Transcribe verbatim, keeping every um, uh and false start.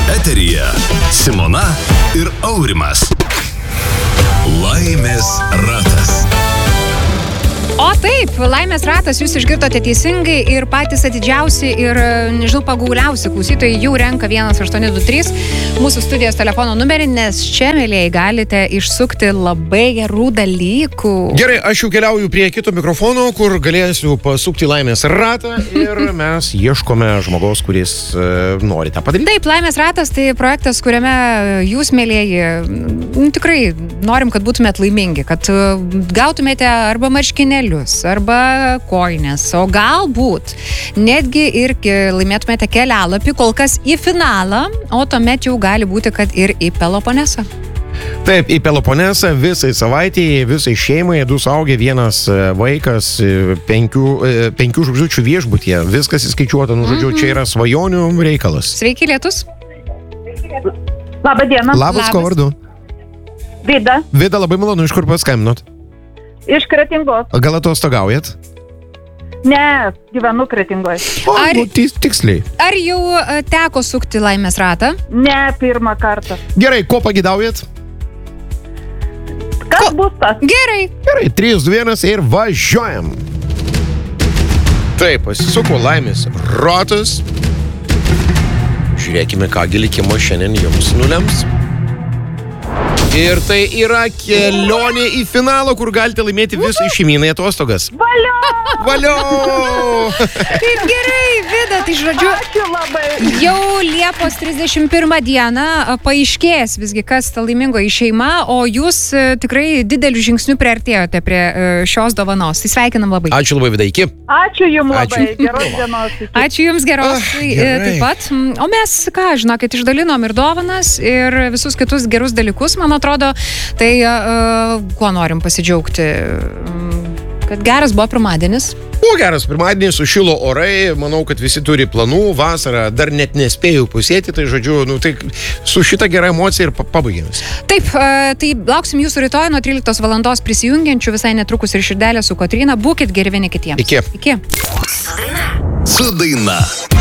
Eteryje Simona ir Aurimas. Laimės ratas. O taip, laimės ratas, jūs išgirdote teisingai ir patys atidžiausi ir, nežinau, pagauliausi klausytojai jau renka vienas aštuoni du trys mūsų studijos telefono numerį, nes čia, mėlėjai, galite išsukti labai gerų dalykų. Gerai, aš jau keliauju prie kito mikrofono, kur galėsiu pasukti laimės ratą ir mes ieškome žmogaus, kuris uh, nori tą padaryti. Taip, laimės ratas tai projektas, kuriame jūs, mėlėjai, tikrai norim, kad būtumėt laimingi, kad gautumėte arba marškinėlius, arba koinės, o galbūt netgi ir laimėtumėte kelialapį kol kas į finalą, o tuomet jau gali būti, kad ir į Peloponesą. Taip, į Peloponesą visai savaitėje, visai šeimai, du suaugę, vienas vaikas, penkių, penkių žvaigždučių viešbutyje, viskas įskaičiuota, nu žodžiu, čia yra svajonių reikalas. Sveiki, Lietus. Labą dieną. Labas, Labas. Ko vardu? Vida, Vida, labai malonu, iš kur paskambinot? iš Kretingos. Gal atostogaujat? Ne, gyvenu Kretingoj. O, Ar- nu, tis- tiksliai. Ar jau e, teko sukti laimės ratą? Ne, pirmą kartą. Gerai, ko pagidaujat? Kas bus tas? Gerai. Gerai, trys, du, vienas ir važiuojam. Taip, pasisuko laimės ratas. Žiūrėkime, kągi likimo šiandien jums nulems. Ir tai yra kelionė į finalą, kur galite laimėti visą šeimynai atostogas. Valio! Valio! Taip, gerai, Vida, tai žodžiu, Ačiū labai. jau Liepos trisdešimt pirmą dieną a, paaiškės visgi, kas ta laimingoji šeima, o jūs e, tikrai dideliu žingsniu priartėjote prie e, šios dovanos. Tai sveikinam labai. Ačiū labai, Vida, iki. Ačiū jums labai. Ačiū. Geros dienos. Iki. Ačiū Jums geros Ah, e, gerai. taip pat. Mm, O mes, ką, žinokit, išdalinom ir dovanas, ir visus kitus gerus dalykus, man atrodo, tai uh, kuo norim pasidžiaugti, mm, kad geras buvo pirmadienis. Buvo geras pirmadienis, sušilo orai, manau, kad visi turi planų, vasarą dar net nespėjau pusėti, tai žodžiu, nu, tai su šita gera emocija ir pa- pabaigėmės. Taip, uh, tai lauksim Jūsų rytoj nuo tryliktos valandos prisijungiančių visai netrukus ir širdelė su Kotryna. Būkit geri vieni kitiems. Iki. Iki. Su daina.